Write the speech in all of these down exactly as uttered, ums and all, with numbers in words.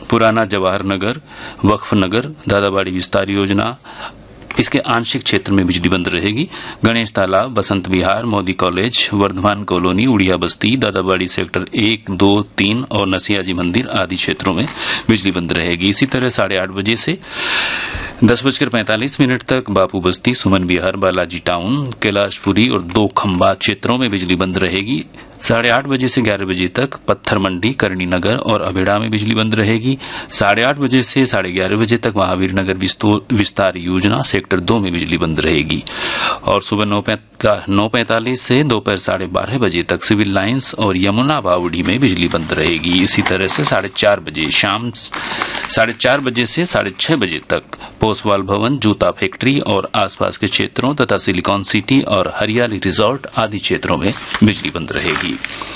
पुराना जवाहर नगर, वक्फ नगर, दादाबाड़ी विस्तार योजना, इसके आंशिक क्षेत्र में बिजली बंद रहेगी। गणेश तालाब, बसंत विहार, मोदी कॉलेज, वर्धमान कॉलोनी, उड़िया बस्ती, दादाबाड़ी सेक्टर एक, दो, तीन और नसियाजी मंदिर आदि क्षेत्रों में बिजली बंद रहेगी। इसी तरह साढ़े आठ बजे से दस बजकर पैंतालीस मिनट तक बापू बस्ती, सुमन विहार, बालाजी टाउन, कैलाशपुरी और दो खंबा क्षेत्रों में बिजली बंद रहेगी। साढ़े आठ बजे से ग्यारह बजे तक पत्थर मंडी, करणी नगर और अभेड़ा में बिजली बंद रहेगी। साढ़े आठ बजे से साढ़े ग्यारह बजे तक महावीर नगर विस्तार योजना सेक्टर दो में बिजली बंद रहेगी। और सुबह नौ पैंतालीस से दोपहर साढ़े बारह बजे तक सिविल लाइंस और यमुना बावड़ी में बिजली बंद रहेगी। इसी तरह से साढ़े चार बजे शाम साढ़े चार बजे से साढ़े छह बजे तक पोसवाल भवन, जूता फैक्ट्री और आसपास के क्षेत्रों तथा सिलिकॉन सिटी और हरियाली रिजॉर्ट आदि क्षेत्रों में बिजली बंद रहेगी।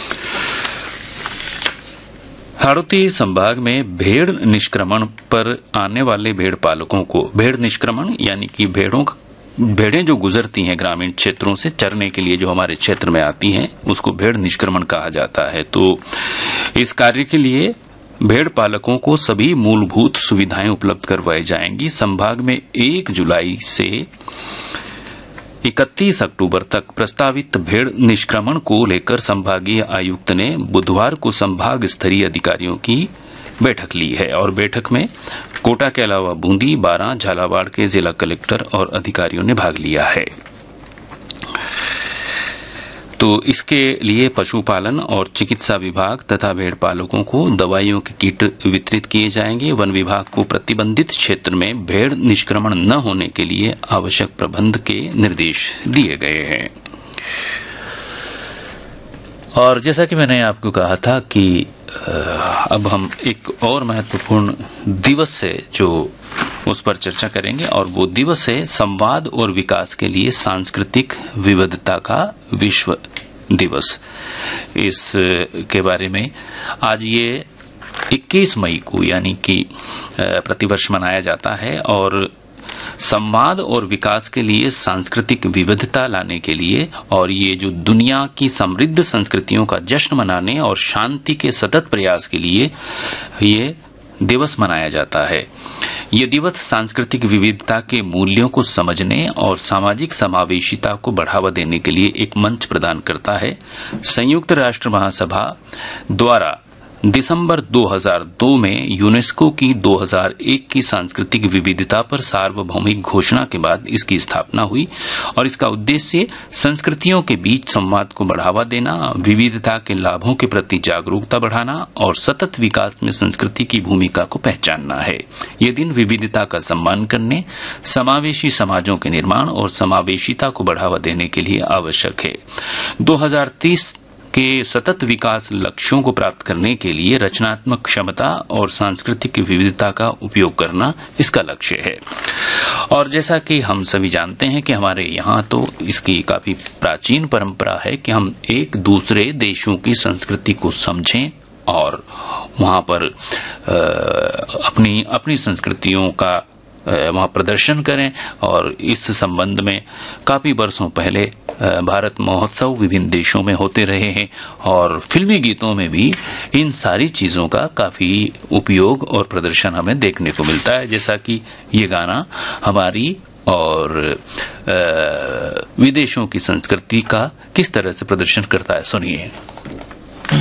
हाड़ौती संभाग में भेड़ निष्क्रमण पर आने वाले भेड़ पालकों को, भेड़ निष्क्रमण यानी कि भेड़ों भेड़ें जो गुजरती हैं ग्रामीण क्षेत्रों से चरने के लिए, जो हमारे क्षेत्र में आती हैं, उसको भेड़ निष्क्रमण कहा जाता है। तो इस कार्य के लिए भेड़ पालकों को सभी मूलभूत सुविधाएं उपलब्ध करवाई जाएंगी। संभाग में एक जुलाई से इकतीस अक्टूबर तक प्रस्तावित भेड़ निष्क्रमण को लेकर संभागीय आयुक्त ने बुधवार को संभाग स्तरीय अधिकारियों की बैठक ली है और बैठक में कोटा के अलावा बूंदी, बारां, झालावाड़ के जिला कलेक्टर और अधिकारियों ने भाग लिया है। तो इसके लिए पशुपालन और चिकित्सा विभाग तथा भेड़ पालकों को दवाइयों के किट वितरित किए जाएंगे। वन विभाग को प्रतिबंधित क्षेत्र में भेड़ निष्क्रमण न होने के लिए आवश्यक प्रबंध के निर्देश दिए गए हैं। और जैसा कि मैंने आपको कहा था कि अब हम एक और महत्वपूर्ण दिवस से जो उस पर चर्चा करेंगे और वो दिवस है संवाद और विकास के लिए सांस्कृतिक विविधता का विश्व दिवस। इस के बारे में आज ये इक्कीस मई को यानी कि प्रतिवर्ष मनाया जाता है और संवाद और विकास के लिए सांस्कृतिक विविधता लाने के लिए और ये जो दुनिया की समृद्ध संस्कृतियों का जश्न मनाने और शांति के सतत प्रयास के लिए ये दिवस मनाया जाता है। ये दिवस सांस्कृतिक विविधता के मूल्यों को समझने और सामाजिक समावेशिता को बढ़ावा देने के लिए एक मंच प्रदान करता है। संयुक्त राष्ट्र महासभा द्वारा दिसंबर दो हज़ार दो में यूनेस्को की दो हज़ार एक की सांस्कृतिक विविधता पर सार्वभौमिक घोषणा के बाद इसकी स्थापना हुई और इसका उद्देश्य संस्कृतियों के बीच संवाद को बढ़ावा देना, विविधता के लाभों के प्रति जागरूकता बढ़ाना और सतत विकास में संस्कृति की भूमिका को पहचानना है। ये दिन विविधता का सम्मान करने, समावेशी समाजों के निर्माण और समावेशिता को बढ़ावा देने के लिए आवश्यक है। दो हज़ार तीस के सतत विकास लक्ष्यों को प्राप्त करने के लिए रचनात्मक क्षमता और सांस्कृतिक विविधता का उपयोग करना इसका लक्ष्य है। और जैसा कि हम सभी जानते हैं कि हमारे यहाँ तो इसकी काफी प्राचीन परंपरा है कि हम एक दूसरे देशों की संस्कृति को समझें और वहाँ पर अपनी अपनी संस्कृतियों का वहाँ प्रदर्शन करें। और इस संबंध में काफी वर्षों पहले भारत महोत्सव विभिन्न देशों में होते रहे हैं और फिल्मी गीतों में भी इन सारी चीजों का काफी उपयोग और प्रदर्शन हमें देखने को मिलता है। जैसा कि ये गाना हमारी और विदेशों की संस्कृति का किस तरह से प्रदर्शन करता है, सुनिए।